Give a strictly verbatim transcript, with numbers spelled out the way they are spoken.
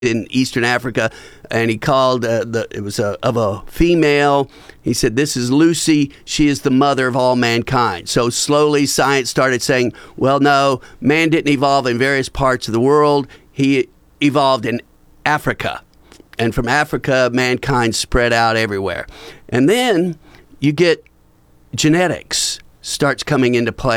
in Eastern Africa, and he called uh, the it was a, of a female. He said, "This is Lucy. She is the mother of all mankind." So slowly, science started saying, "Well, no, man didn't evolve in various parts of the world. He evolved in Africa, and from Africa, mankind spread out everywhere." And then you get genetics starts coming into play.